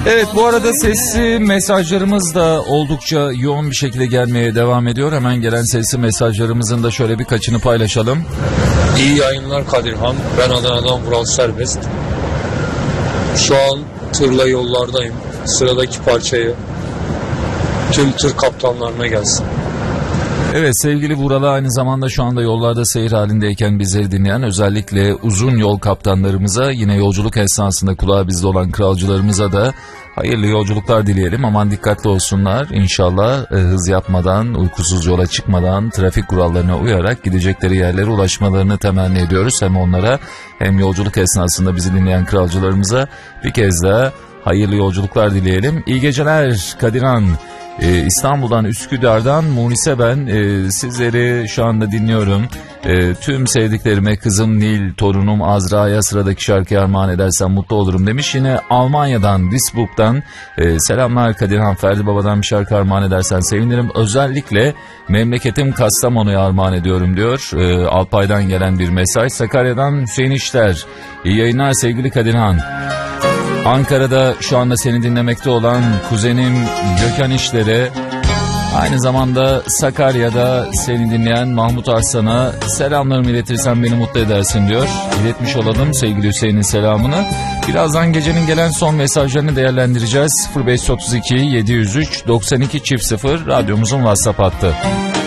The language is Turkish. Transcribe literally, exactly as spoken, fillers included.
Evet, bu arada sesli mesajlarımız da oldukça yoğun bir şekilde gelmeye devam ediyor. Hemen gelen sesli mesajlarımızın da şöyle birkaçını paylaşalım. İyi yayınlar Kadirhan. Ben Adana'dan Vural Serbest. Şu an tırla yollardayım. Sıradaki parçayı tüm tır kaptanlarına gelsin. Evet, sevgili Vural'a aynı zamanda şu anda yollarda seyir halindeyken bizleri dinleyen özellikle uzun yol kaptanlarımıza, yine yolculuk esnasında kulağı bizde olan kralcılarımıza da hayırlı yolculuklar dileyelim. Aman dikkatli olsunlar. İnşallah e, hız yapmadan, uykusuz yola çıkmadan, trafik kurallarına uyarak gidecekleri yerlere ulaşmalarını temenni ediyoruz. Hem onlara hem yolculuk esnasında bizi dinleyen kralcılarımıza bir kez daha hayırlı yolculuklar dileyelim. İyi geceler Kadirhan. Ee, İstanbul'dan, Üsküdar'dan Munise ben. Ee, sizleri şu anda dinliyorum. Ee, tüm sevdiklerime, kızım Nil, torunum Azra'ya sıradaki şarkıyı armağan edersem mutlu olurum demiş. Yine Almanya'dan, Duisburg'dan e, selamlar Kadirhan, Ferdi Baba'dan bir şarkı armağan edersen sevinirim. Özellikle memleketim Kastamonu'ya armağan ediyorum diyor. Ee, Alpay'dan gelen bir mesaj. Sakarya'dan Hüseyin İşler. İyi yayınlar sevgili Kadirhan. Ankara'da şu anda seni dinlemekte olan kuzenim Gökhan İşler'e, aynı zamanda Sakarya'da seni dinleyen Mahmut Arslan'a selamlarımı iletirsen beni mutlu edersin diyor. İletmiş olalım sevgili Hüseyin'in selamını. Birazdan gecenin gelen son mesajlarını değerlendireceğiz. sıfır beş otuz iki yedi yüz üç doksan iki sıfır radyomuzun WhatsApp hattı.